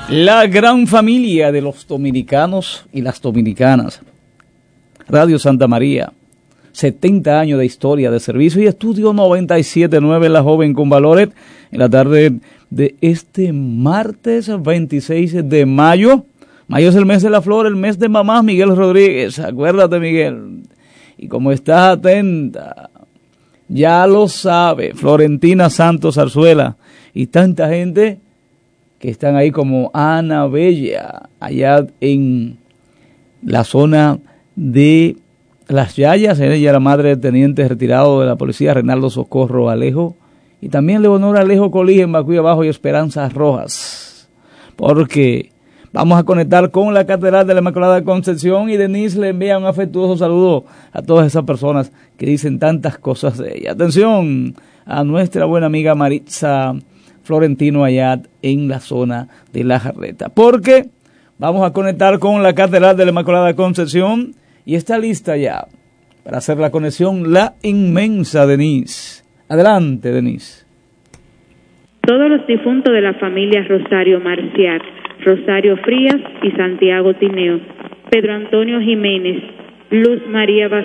La gran familia de los dominicanos y las dominicanas. Radio Santa María, 70 años de historia de servicio y estudio 97.9 La Joven con Valores en la tarde de este martes 26 de mayo. Mayo es el mes de la flor, el mes de mamá Miguel Rodríguez. Acuérdate, Miguel. Y como estás atenta, ya lo sabe, Florentina Santos Zarzuela y tanta gente que están ahí como Ana Bella, allá en la zona de Las Yayas. Ella era madre del teniente retirado de la policía Reinaldo Socorro Alejo, y también Leonora Alejo Colí en Bacuy Abajo y Esperanza Rojas, porque vamos a conectar con la Catedral de la Inmaculada Concepción y Denise le envía un afectuoso saludo a todas esas personas que dicen tantas cosas de ella. Atención a nuestra buena amiga Maritza Florentino allá en la zona de La Jarreta, porque vamos a conectar con la Catedral de la Inmaculada Concepción y está lista ya para hacer la conexión la inmensa Denise. Adelante, Denise. Todos los difuntos de la familia Rosario Marcial, Rosario Frías y Santiago Tineo, Pedro Antonio Jiménez, Luz María